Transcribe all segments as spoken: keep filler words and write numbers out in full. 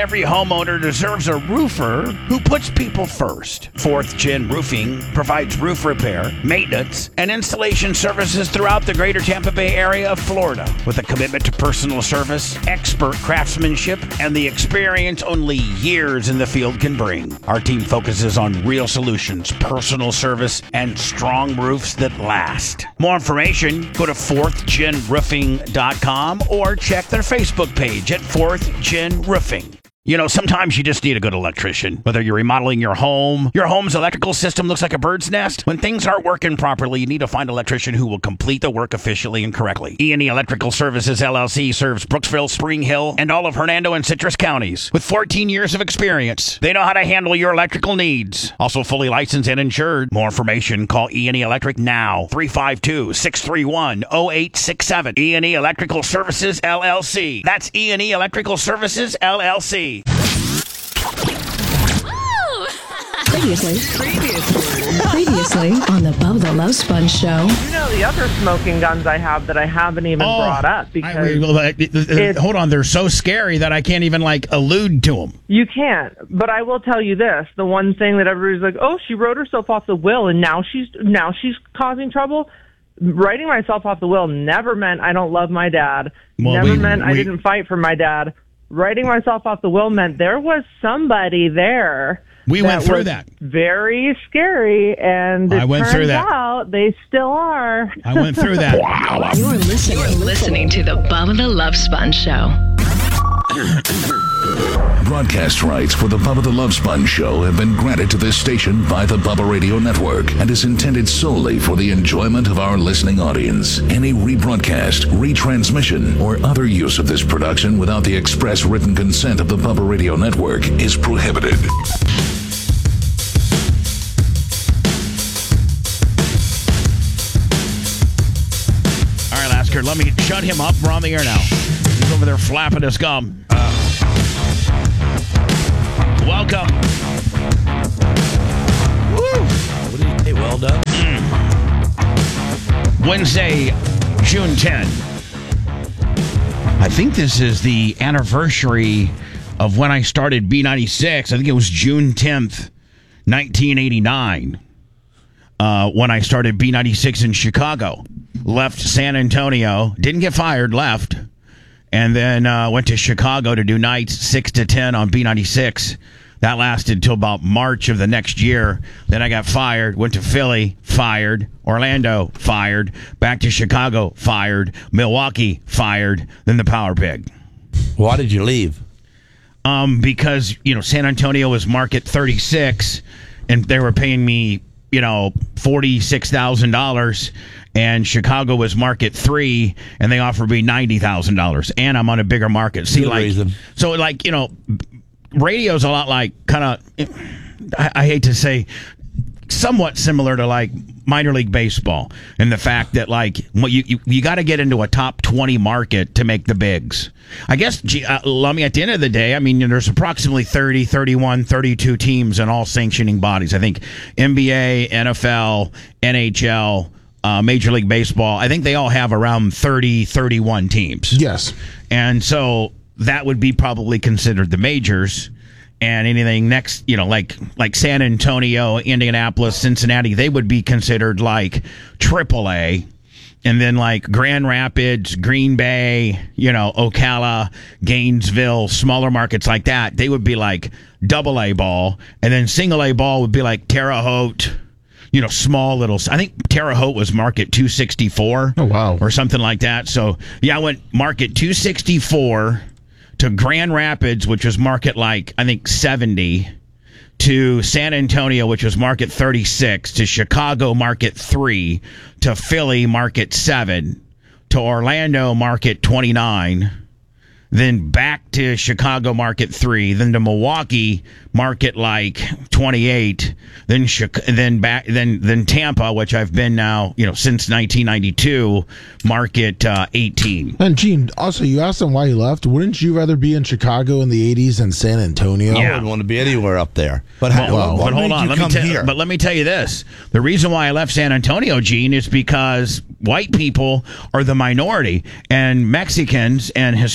every homeowner deserves a roofer who puts people first. Fourth Gen Roofing provides roof repair, maintenance, and installation services throughout the greater Tampa Bay area of Florida with a commitment to personal service, expert craftsmanship, and the experience only years in the field can bring. Our team focuses on real solutions, personal service, and strong roofs that last. More information, go to fourth gen roofing dot com or check their Facebook page at fourth gen roofing. You know, sometimes you just need a good electrician. Whether you're remodeling your home, your home's electrical system looks like a bird's nest. When things aren't working properly, you need to find an electrician who will complete the work efficiently and correctly. E and E Electrical Services, L L C serves Brooksville, Spring Hill, and all of Hernando and Citrus counties. With fourteen years of experience, they know how to handle your electrical needs. Also fully licensed and insured. More information, call E and E Electric now. three five two, six three one, zero eight six seven. E and E Electrical Services, L L C. That's E and E Electrical Services, L L C. Previously, previously, previously on the Bubba the Love Sponge Show. You know the other smoking guns I have that I haven't even oh, brought up because I, well, uh, hold on, they're so scary that I can't even like allude to them. You can't, but I will tell you this: the one thing that everybody's like, "Oh, she wrote herself off the will, and now she's now she's causing trouble." Writing myself off the will never meant I don't love my dad. Well, never we, meant we, I didn't fight for my dad. Writing myself off the will meant there was somebody there. We that went through was that. Very scary, and it I went turns through that. out they still are. I went through that. Wow. You're listening, You're listening to the Bubba the Love Sponge Show. Broadcast rights for the Bubba the Love Sponge Show have been granted to this station by the Bubba Radio Network and is intended solely for the enjoyment of our listening audience. Any rebroadcast, retransmission, or other use of this production without the express written consent of the Bubba Radio Network is prohibited. All right, Lasker, let me shut him up. We're on the air now. He's over there flapping his gum. Uh, welcome. Woo! What do you say? Well done. Mm. Wednesday, June tenth. I think this is the anniversary of when I started B ninety-six. I think it was June tenth, nineteen eighty-nine, uh, when I started B ninety-six in Chicago. Left San Antonio, didn't get fired, left, and then uh, went to Chicago to do nights six to ten on B ninety-six. That lasted till about March of the next year. Then I got fired, went to Philly, fired, Orlando, fired, back to Chicago, fired, Milwaukee, fired, then the Power Pig. Why did you leave? Um, because, you know, San Antonio was market thirty-six, and they were paying me, you know, forty-six thousand dollars, and Chicago was market three, and they offered me ninety thousand dollars, and I'm on a bigger market. See, Good like, reason. so, like, you know, radio's a lot like, kind of, I, I hate to say, somewhat similar to, like, minor league baseball, and the fact that, like, well, you you, you got to get into a top twenty market to make the bigs. I guess, gee, uh, let me, at the end of the day, I mean, you know, there's approximately thirty, thirty-one, thirty-two teams in all sanctioning bodies. I think N B A, N F L, N H L, uh, Major League Baseball, I think they all have around thirty, thirty-one teams. Yes. And so that would be probably considered the majors. And anything next, you know, like like San Antonio, Indianapolis, Cincinnati, they would be considered like triple A. And then like Grand Rapids, Green Bay, you know, Ocala, Gainesville, smaller markets like that, they would be like double A ball. And then single A ball would be like Terre Haute, you know, small little. I think Terre Haute was market two sixty-four. Oh, wow. Or something like that. So, yeah, I went market two sixty-four to Grand Rapids, which was market like, I think, seventy, to San Antonio, which was market thirty-six, to Chicago, market three, to Philly, market seven, to Orlando, market twenty-nine, then back to Chicago, market three, then to Milwaukee, market like twenty-eight, then then back then then Tampa, which I've been now, you know, since nineteen ninety-two, market uh, eighteen. And Gene, also you asked him why he left. Wouldn't you rather be in Chicago in the eighties than San Antonio? I Yeah. wouldn't want to be anywhere up there. But, Well, how, well, what but hold made on, you let me come tell. here? But let me tell you this: the reason why I left San Antonio, Gene, is because white people are the minority, and Mexicans and Hispanic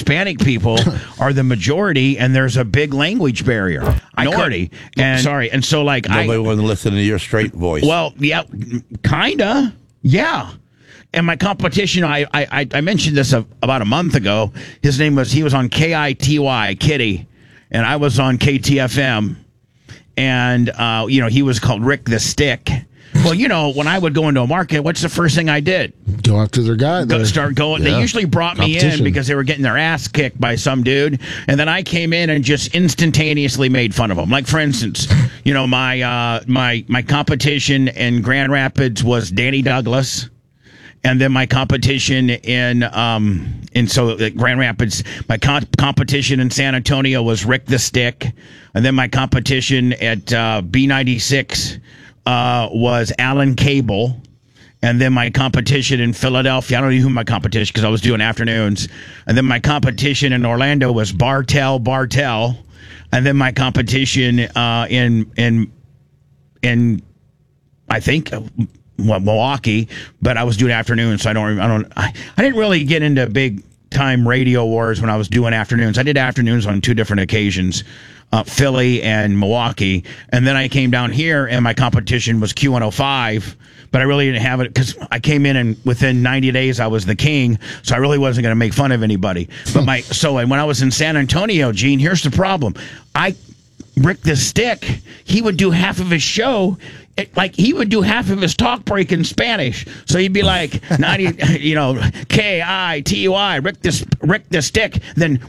people are the majority, and there's a big language barrier. Minority. And sorry, and so like Nobody I wanted to listen to your straight voice. well, yeah, kinda, yeah. And my competition, I I, I mentioned this a, about a month ago. His name was he was on K I T Y, Kitty, and I was on K T F M, and uh, you know he was called Rick the Stick. Well, you know, when I would go into a market, what's the first thing I did? Go after their guy. Go, their- start going. yeah. They usually brought me in Competition. because they were getting their ass kicked by some dude, and then I came in and just instantaneously made fun of them. Like, for instance, you know, my uh, my my competition in Grand Rapids was Danny Douglas. And then my competition in um in so uh, Grand Rapids, my comp- competition in San Antonio was Rick the Stick, and then my competition at uh, B ninety-six uh, was Alan Cable, and then my competition in Philadelphia. I don't know who my competition because I was doing afternoons, and then my competition in Orlando was Bartel Bartel, and then my competition uh, in in in I think. Uh, Well, Milwaukee, but I was doing afternoons, so I don't. I don't. I, I didn't really get into big time radio wars when I was doing afternoons. I did afternoons on two different occasions, uh, Philly and Milwaukee, and then I came down here, and my competition was Q one oh five. But I really didn't have it because I came in and within ninety days I was the king, so I really wasn't going to make fun of anybody. But my so when I was in San Antonio, Gene, here's the problem. I Rick the Stick, he would do half of his show. It, like he would do half of his talk break in Spanish, so he'd be like ninety, you know, K I T Y, Rick the Rick the Stick. Then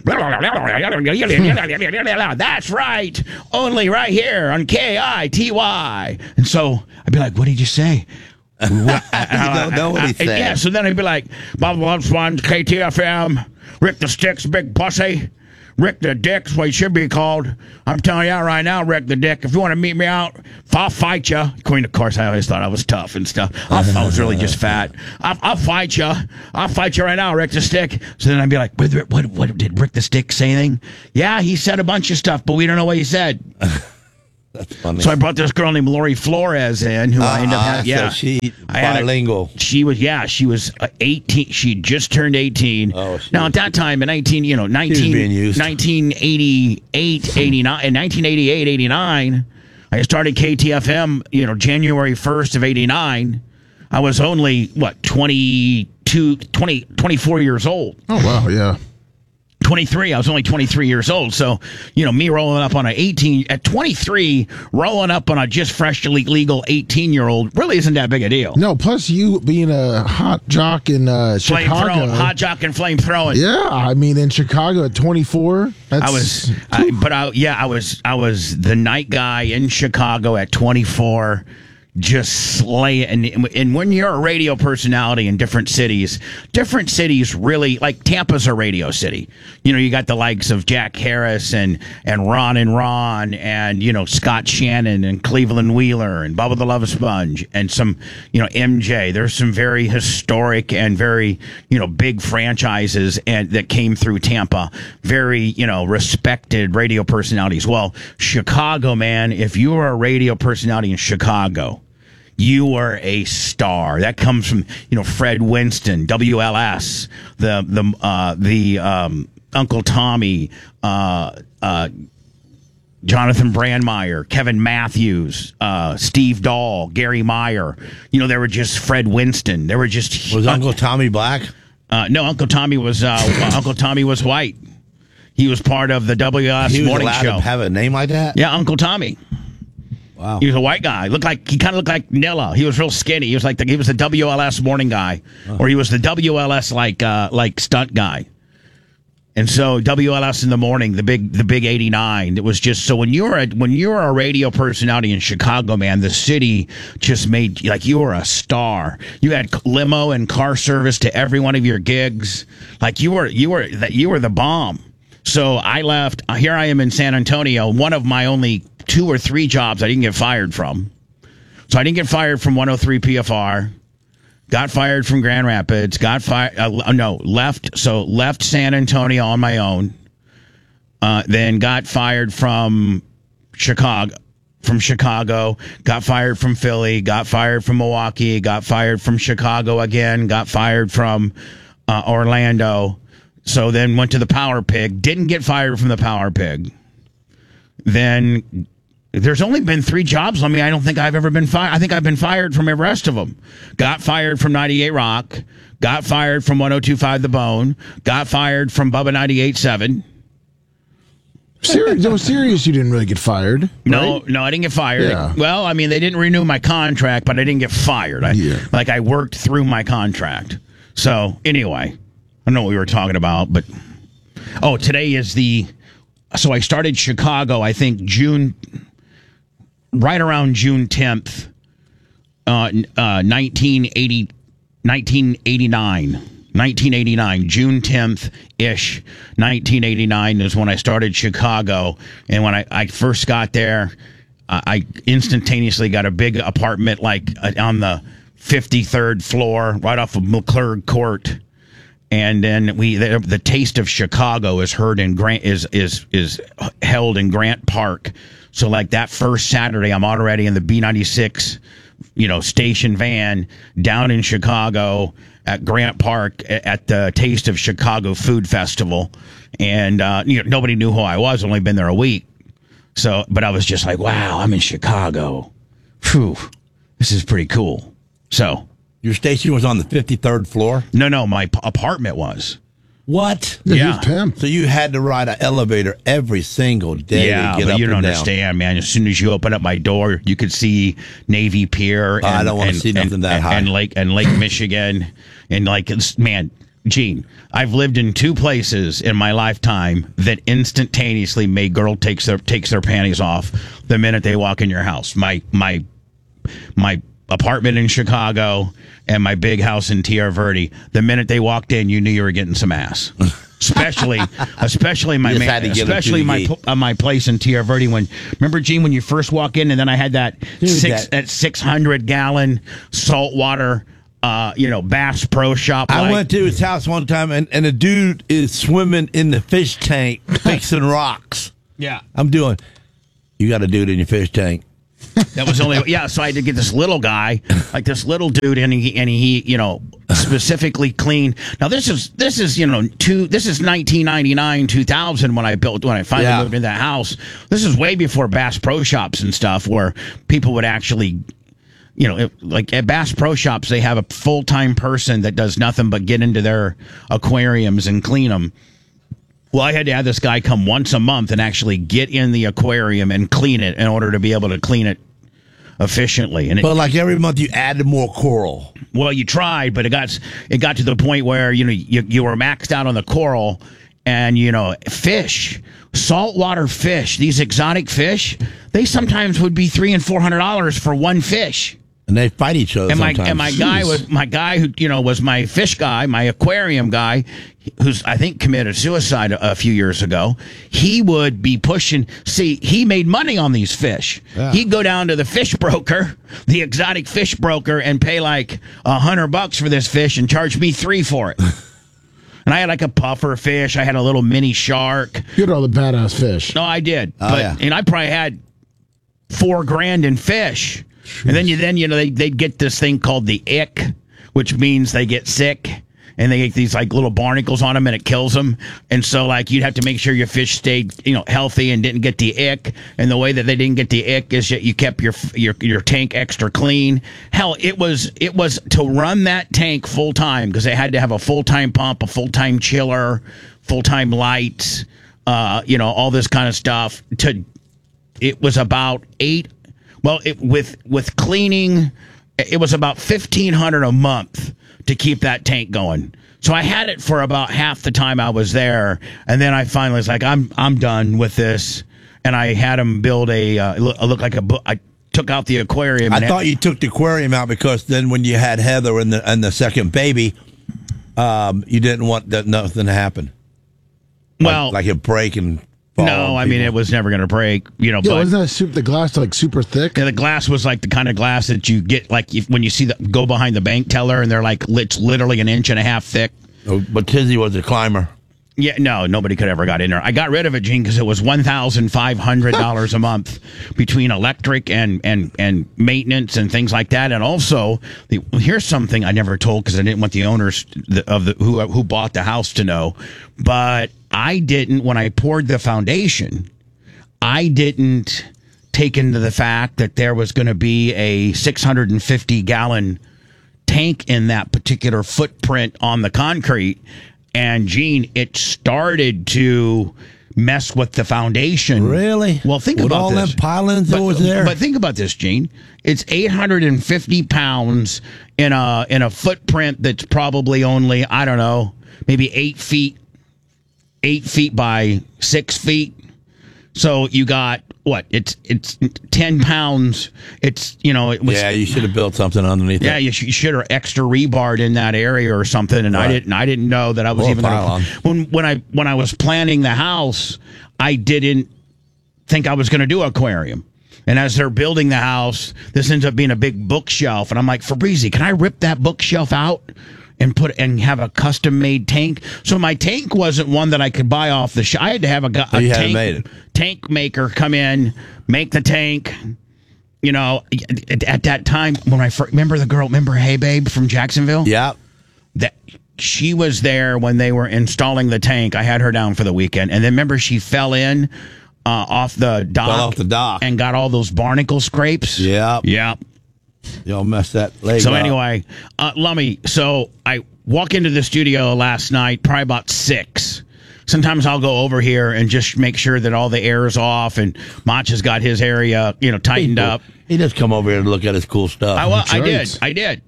that's right, only right here on K I T Y. And so I'd be like, "What did you say?" you don't know what he said. Yeah. So then I'd be like, "Bob loves one K T F M, Rick the Stick's big pussy." Rick the Dick's what he should be called. I'm telling you out right now, Rick the Dick. If you want to meet me out, I'll fight you. Queen, of course, I always thought I was tough and stuff. I'll, I was really just fat. I'll, I'll fight you. I'll fight you right now, Rick the Stick. So then I'd be like, what, what, what did Rick the Stick say anything? Yeah, he said a bunch of stuff, but we don't know what he said. That's funny. So I brought this girl named Lori Flores in, who I ended up Uh-uh, having. Yeah, so she I had a- bilingual. she was, yeah, she was uh, eighteen. She just turned eighteen. Oh, she now was- at that time in nineteen, you know, nineteen, being used. nineteen eighty-eight, eighty-nine, in nineteen eighty-eight, eighty-nine, I started K T F M. You know, January first of eighty-nine. I was only what twenty-two, twenty, twenty-four years old. Oh wow, yeah. twenty-three. I was only twenty-three years old. So, you know, me rolling up on an eighteen, at twenty-three, rolling up on a just freshly legal eighteen-year-old really isn't that big a deal. No, plus you being a hot jock in uh, Flame Chicago. throwing, hot jock and flame throwing. Yeah, I mean in Chicago at twenty-four. That's, I was, I, but I, yeah, I was, I was the night guy in Chicago at twenty-four. Just slay it. And, and when you're a radio personality in different cities, different cities really, like Tampa's a radio city. You know, you got the likes of Jack Harris and, and Ron and Ron and, you know, Scott Shannon and Cleveland Wheeler and Bubba the Love Sponge and some, you know, M J. There's some very historic and very, you know, big franchises and that came through Tampa. Very, you know, respected radio personalities. Well, Chicago, man, if you are a radio personality in Chicago, you are a star. That comes from, you know, Fred Winston, W L S, the the uh, the um, Uncle Tommy, uh, uh, Jonathan Brandmeier, Kevin Matthews, uh, Steve Dahl, Gary Meyer. You know, they were just Fred Winston. They were just Was Uncle Tommy black? Uh, no, Uncle Tommy was uh, Uncle Tommy was white. He was part of the W L S He was morning allowed show. to have a name like that? Yeah, Uncle Tommy. Wow. He was a white guy. Looked like he kind of looked like Nilla. He was real skinny. He was like the, he was the W L S morning guy, or he was the W L S like uh, like stunt guy. And so W L S in the morning, the big the big eighty-nine. It was just so when you're a when you're a radio personality in Chicago, man, the city just made like you were a star. You had limo and car service to every one of your gigs. Like you were you were that you were the bomb. So I left. Here I am in San Antonio. One of my only two or three jobs I didn't get fired from. So I didn't get fired from one oh three P F R. Got fired from Grand Rapids. Got fired. Uh, no, left. So left San Antonio on my own. Uh, then got fired from Chicago. From Chicago. Got fired from Philly. Got fired from Milwaukee. Got fired from Chicago again. Got fired from uh, Orlando. So then went to the Power Pig. Didn't get fired from the Power Pig. Then there's only been three jobs on me. I don't think I've ever been fired. I think I've been fired from every rest of them. Got fired from ninety-eight Rock. Got fired from one oh two point five The Bone. Got fired from Bubba ninety-eight point seven. Serious? No, serious. You didn't really get fired. Right? No, no, I didn't get fired. Yeah. Well, I mean, they didn't renew my contract, but I didn't get fired. I, Yeah. Like, I worked through my contract. So, anyway, I don't know what we were talking about, but... Oh, today is the... So, I started Chicago, I think, June... Right around June tenth, uh, uh, nineteen eighty, nineteen eighty-nine. nineteen eighty-nine, June tenth-ish, nineteen eighty-nine is when I started Chicago. And when I, I first got there, uh, I instantaneously got a big apartment like uh, on the fifty-third floor, right off of McClurg Court. And then we the, the Taste of Chicago is heard in Grant is is is held in Grant Park. So like that first Saturday, I'm already in the B ninety-six, you know, station van down in Chicago at Grant Park at the Taste of Chicago Food Festival. And, uh, you know, nobody knew who I was. Only been there a week. So, but I was just like, wow, I'm in Chicago. Phew, this is pretty cool. So. Your station was on the fifty-third floor? No, no, my p- apartment was. What? Yeah, Yeah. you're a pimp. So you had to ride an elevator every single day Yeah, to get but up you and don't down. understand, man. As soon as you open up my door, you could see Navy Pier. And, Oh, I don't wanna and- see nothing and, that and, high. And Lake and Lake Michigan, and like, it's, man, Gene, I've lived in two places in my lifetime that instantaneously made girl takes their takes their panties off the minute they walk in your house. My my my apartment in Chicago and my big house in Tierra Verde. The minute they walked in, you knew you were getting some ass. Especially, especially my You just man, had to get 'em especially through the my gate. uh, my place in Tierra Verde. When remember, Gene, when you first walk in, and then I had that Dude, six that- that six hundred gallon saltwater, uh, you know, Bass Pro Shop. I like- went to his house one time, and, and a dude is swimming in the fish tank fixing rocks. yeah, I'm doing, you got a dude in your fish tank. that was only yeah. So I had to get this little guy, like this little dude, and he and he, you know, specifically clean. Now this is this is you know two. This is nineteen ninety-nine, two thousand when I built when I finally Yeah. moved in that house. This is way before Bass Pro Shops and stuff, where people would actually. You know, it, like at Bass Pro Shops, they have a full-time person that does nothing but get into their aquariums and clean them. Well, I had to have this guy come once a month and actually get in the aquarium and clean it in order to be able to clean it efficiently. And it, But like every month, you added more coral. well, you tried, but it got it got to the point where you know you, you were maxed out on the coral, and you know fish, saltwater fish, these exotic fish, they sometimes would be three and four hundred dollars for one fish. And they fight each other And my sometimes. and my guy was my guy who you know was my fish guy, my aquarium guy, who's I think committed suicide a, a few years ago. He would be pushing. See, he made money on these fish. Yeah. He'd go down to the fish broker, the exotic fish broker, and pay like a hundred bucks for this fish and charge me three for it. And I had like a puffer fish. I had a little mini shark. You had all the badass fish. No, I did. Oh, but yeah. and I probably had four grand in fish. And then you then you know they they'd get this thing called the ick, which means they get sick and they get these like little barnacles on them and it kills them. And so like you'd have to make sure your fish stayed you know healthy and didn't get the ick. And the way that they didn't get the ick is that you kept your your your tank extra clean. Hell, it was it was to run that tank full time because they had to have a full time pump, a full time chiller, full time lights, uh, you know all this kind of stuff. To it was about eight. Well, it, with with cleaning, it was about fifteen hundred a month to keep that tank going. So I had it for about half the time I was there, and then I finally was like, "I'm I'm done with this." And I had him build a uh, look, look like a book. I took out the aquarium. I and thought you took the aquarium out because then when you had Heather and the and the second baby, um, you didn't want that nothing to happen. well, like, like it break and fall no, on I mean people. it was never going to break, you know. Yeah, but wasn't that super, the glass like super thick? yeah, the glass was like the kind of glass that you get like if, when you see the go behind the bank teller, and they're like it's literally an inch and a half thick. Oh, but Tizzy was a climber. Yeah, no, nobody could ever got in there. I got rid of it, Gene, because it was one thousand five hundred dollars a month between electric and, and, and maintenance and things like that. And also, the, here's something I never told because I didn't want the owners of the who who bought the house to know. But I didn't, when I poured the foundation, I didn't take into the fact that there was going to be a six hundred fifty gallon tank in that particular footprint on the concrete. And Gene, it started to mess with the foundation. Really? Well, think with about all this. them pilings but, that was there. But think about this, Gene. It's eight hundred fifty pounds in a in a footprint that's probably only, I don't know, maybe eight feet, eight feet by six feet. So you got what? It's it's ten pounds. It's you know it was. Yeah, you should have built something underneath. Yeah, it. you, sh- you should have extra rebarred in that area or something. And Right. I didn't. I didn't know that I was Or a even gonna, pylon. when when I when I was planning the house. I didn't think I was going to do an aquarium. And as they're building the house, this ends up being a big bookshelf. And I'm like, Fabrizi, can I rip that bookshelf out and put and have a custom made tank? So my tank wasn't one that I could buy off the shelf. I had to have a, gu- a you hadn't tank, made it. tank maker come in, make the tank. You know, at, at that time when I first, remember the girl, remember Hey Babe from Jacksonville? Yeah. That she was there when they were installing the tank. I had her down for the weekend, and then remember she fell in uh, off the dock, Fell off the dock. and got all those barnacle scrapes. Yeah. yeah. Y'all messed that leg So up. anyway, uh, Lummy. So I walk into the studio last night, probably about six. Sometimes I'll go over here and just make sure that all the air is off, and Mach has got his area, you know, tightened up. He just come over here and look at his cool stuff. I, well, I right. did. I did.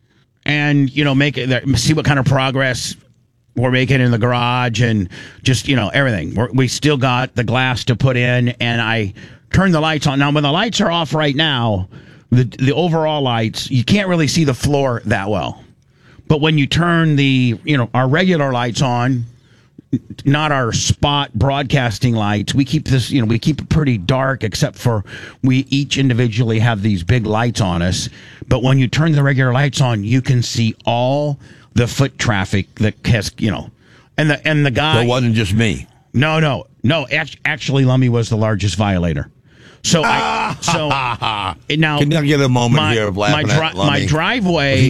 And, you know, make it, see what kind of progress we're making in the garage and just, you know, everything. We're, we still got the glass to put in, and I turned the lights on. Now, when the lights are off right now, the the overall lights, you can't really see the floor that well. But when you turn the, you know, our regular lights on, not our spot broadcasting lights. We keep this, you know, we keep it pretty dark, except for we each individually have these big lights on us. But when you turn the regular lights on, you can see all the foot traffic that has, you know, and the and the guy. So it wasn't just me. No, no, no. act- Actually, Lummy was the largest violator. So I so now Can I get a moment my, here of laughing my, at Lummy? my driveway.